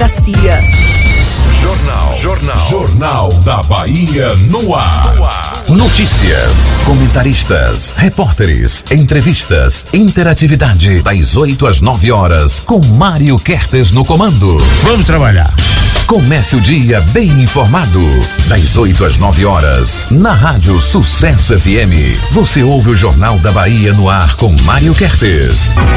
democracia. Jornal da Bahia no ar. Notícias, comentaristas, repórteres, entrevistas, interatividade, das 8 às 9 horas, com Mário Kertes no comando. Vamos trabalhar. Comece o dia bem informado. Das 8 às 9 horas, na Rádio Sucesso FM. Você ouve o Jornal da Bahia no ar com Mário Kertes.